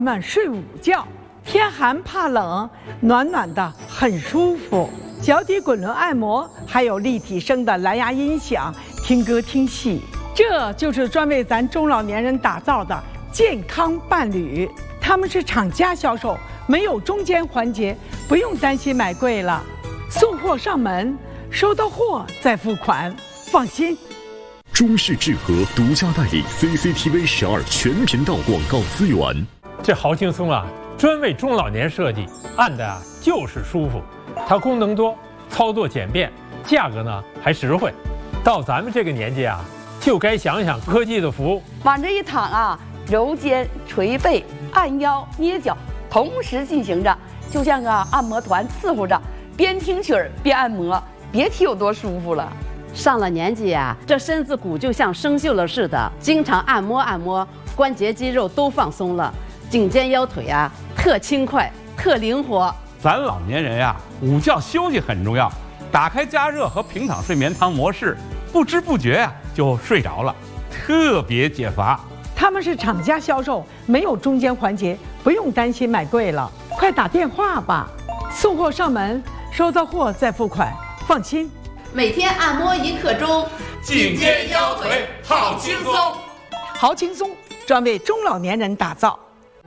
们睡午觉，天寒怕冷，暖暖的很舒服。脚底滚轮按摩，还有立体声的蓝牙音响，听歌听戏，这就是专为咱中老年人打造的健康伴侣。他们是厂家销售，没有中间环节，不用担心买贵了。送货上门，收到货再付款，放心。 中式智和独家代理 CCTV 12全频道广告资源。 这好轻松啊，专为中老年设计，按的就是舒服。它功能多，操作简便，价格呢还实惠。到咱们这个年纪啊，就该想想科技的福。 往这一躺啊，揉肩、捶背、按腰、捏脚，同时进行着，就像个按摩团伺候着，边听曲儿边按摩，别提有多舒服了。 上了年纪呀，这身子骨就像生锈了似的，经常按摩按摩，关节肌肉都放松了，颈肩腰腿啊特轻快，特灵活。 咱老年人呀，午觉休息很重要，打开加热和平躺睡眠汤模式，不知不觉呀就睡着了，特别解乏。 他们是厂家销售，没有中间环节，不用担心买贵了。快打电话吧，送货上门，收到货再付款，放心。 每天按摩1刻钟， 颈肩腰腿好轻松， 好轻松，专为中老年人打造。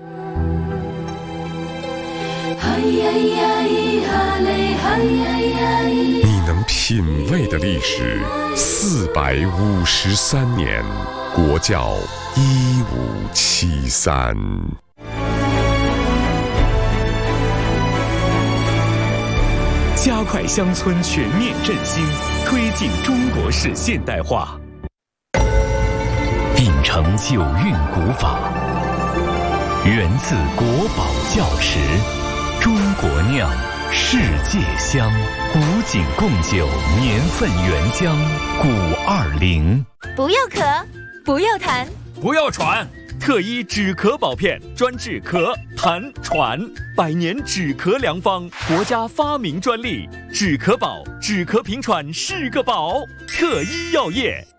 你能品味的历史453年，国窖1573。 加快乡村全面振兴，推进中国式现代化。 秉承九韵古法，源自国宝窖池，中国酿，世界香，古井贡酒年份原浆520。 不要咳，不要痰， 不要喘。特医止咳宝片专治咳、痰、喘，100年止咳良方，国家发明专利。止咳宝，止咳平喘是个宝。特医药业。